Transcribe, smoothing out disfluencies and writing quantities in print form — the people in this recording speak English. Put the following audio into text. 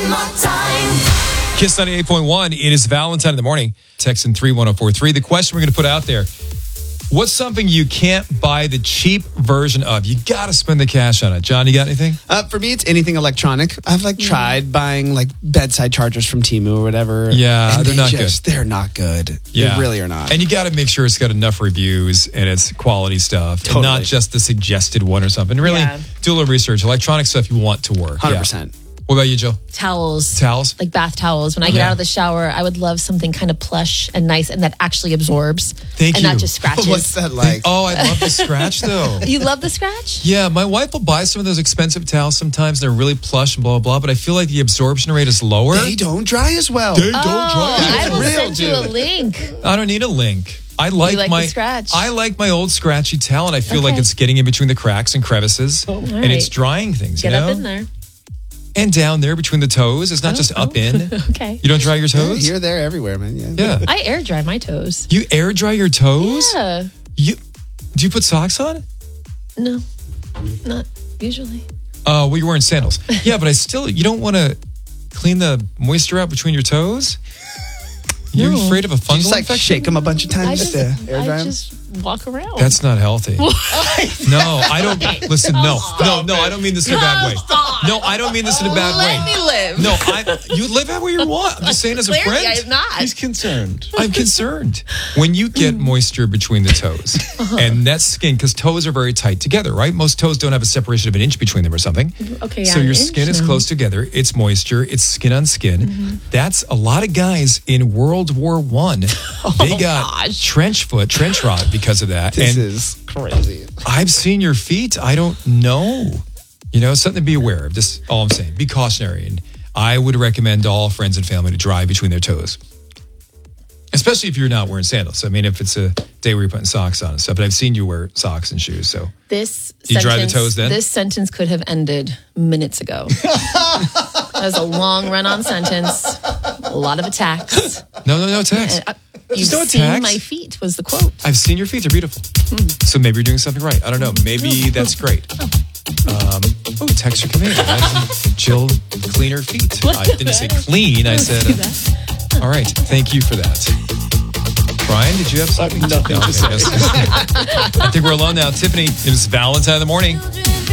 Kiss 98.1. It is Valentine in the morning. Text in 31043. The question we're going to put out there: what's something you can't buy the cheap version of? You got to spend the cash on it. John, you got anything? For me, it's anything electronic. I've tried buying bedside chargers from Temu or whatever. Yeah, they're not good. They're not good. Yeah. They really are not. And you got to make sure it's got enough reviews and it's quality stuff, Totally. and not just the suggested one or something. Really do a little research. Electronic stuff you want to work. 100%. What about you, Jill? Towels. Like bath towels. When I get out of the shower, I would love something kind of plush and nice and that actually absorbs. Thank and you. not just scratches. What's that like? Oh, I love the scratch though. You love the scratch? Yeah, my wife will buy some of those expensive towels sometimes. They're really plush and blah, blah, blah, but I feel like the absorption rate is lower. They don't dry as well. I will send you a link. I don't need a link. I like, the scratch. I like my old scratchy towel, and I feel like it's getting in between the cracks and crevices, and it's drying things. Get you know? up in there. And down there between the toes. It's not just up in. Okay. You don't dry your toes? Here, there, everywhere, man. Yeah. I air dry my toes. You air dry your toes? Yeah. Do you put socks on? No, not usually. Well, you're wearing sandals. Yeah, but you don't want to clean the moisture out between your toes? You're afraid of a fungal You just infection? shake them a bunch of times I to air dry them? just walk around. That's not healthy. No, I don't. Listen, no, I don't mean this in a bad way. No, I don't mean this in a bad way. Let me live. No, you live however you want. I'm just saying as a Clearly, friend. I'm not. He's concerned. I'm concerned. When you get moisture between the toes and that skin, because toes are very tight together, right? Most toes don't have a separation of an inch between them or something. Okay, So your skin is close together. It's moisture. It's skin on skin. That's a lot of guys in World War I. They got trench rot because of that. This is crazy. I've seen your feet. I don't know. Something to be aware of. Just all I'm saying. Be cautionary. And I would recommend all friends and family to dry between their toes. Especially if you're not wearing sandals. I mean, if it's a day where you're putting socks on and stuff. But I've seen you wear socks and shoes. So you dry the toes then? This sentence could have ended minutes ago. That was a long run-on sentence. A lot of attacks. No attacks. You've no seen attacks. my feet was the quote. I've seen your feet. They're beautiful. So maybe you're doing something right. I don't know. Maybe that's great. Texts are coming in. Jill, clean her feet. I didn't say clean. I said, all right. Thank you for that. Brian, did you have something? Nothing to say. I think we're alone now. Tiffany, it was Valentine in the morning.